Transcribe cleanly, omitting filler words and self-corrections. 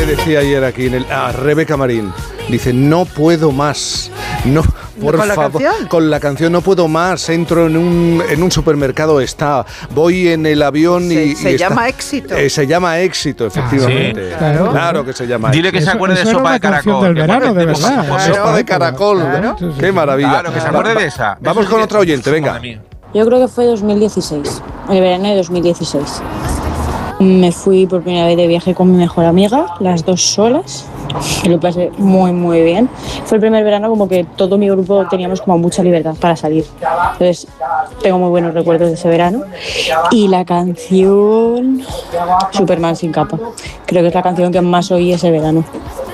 le decía ayer aquí a Rebeca Marín. Dice, no puedo más. No, por favor. Con la canción no puedo más. Entro en un supermercado, voy en el avión y se llama Éxito. Se llama Éxito, efectivamente. Sí. Claro que se llama Dile Éxito. que se acuerde de Sopa de Caracol. Del verano, de verdad. Sopa de Caracol. Claro. Qué maravilla. Claro, que se acuerde de esa. Vamos con otro oyente, venga. Yo creo que fue 2016, el verano de 2016. Me fui por primera vez de viaje con mi mejor amiga, las dos solas, y lo pasé muy, muy bien. Fue el primer verano como que todo mi grupo teníamos como mucha libertad para salir. Entonces, tengo muy buenos recuerdos de ese verano. Y la canción Superman sin capa. Creo que es la canción que más oí ese verano.